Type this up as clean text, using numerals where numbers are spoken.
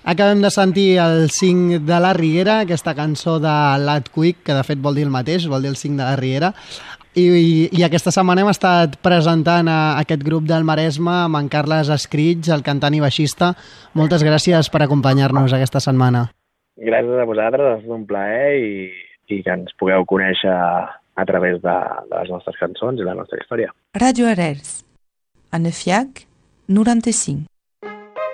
Acabem de sentir el 5 de la Riera, aquesta cançó de Lat Quick, que de fet vol dir el mateix, vol dir el 5 de la Riera. I aquesta setmana hem estat presentant a aquest grup del Maresme amb en Carles Escrits, el cantant i baixista. Moltes gràcies per acompanyar-nos aquesta setmana. Gràcies a vosaltres, ha estat un plaer i que ens pugueu conèixer a través de les nostres cançons i la nostra història. Ràdio Arrels, a Nefiac 95.